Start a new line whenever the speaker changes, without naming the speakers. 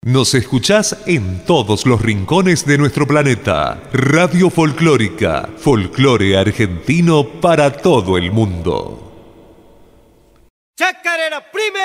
Nos escuchás en todos los rincones de nuestro planeta. Radio Folclórica, folclore argentino para todo el mundo.
Chacarera primera.